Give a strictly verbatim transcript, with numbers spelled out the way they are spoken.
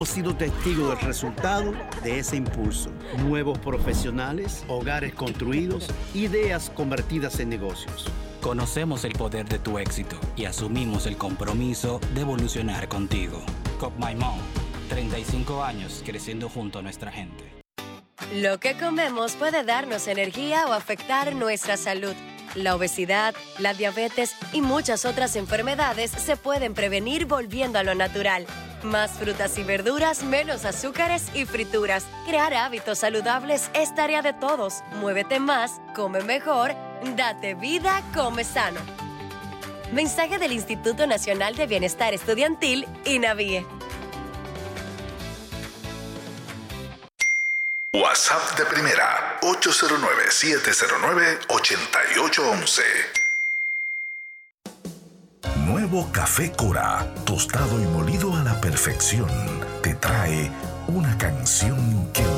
Hemos sido testigos del resultado de ese impulso. Nuevos profesionales, hogares construidos, ideas convertidas en negocios. Conocemos el poder de tu éxito y asumimos el compromiso de evolucionar contigo. Cop My Mom, treinta y cinco años creciendo junto a nuestra gente. Lo que comemos puede darnos energía o afectar nuestra salud. La obesidad, la diabetes y muchas otras enfermedades se pueden prevenir volviendo a lo natural. Más frutas y verduras, menos azúcares y frituras. Crear hábitos saludables es tarea de todos. Muévete más, come mejor, date vida, come sano. Mensaje del Instituto Nacional de Bienestar Estudiantil, INAVIE. WhatsApp de primera, ocho cero nueve, siete cero nueve, ocho ocho uno uno. Nuevo Café Cora, tostado y molido a la perfección, te trae una canción que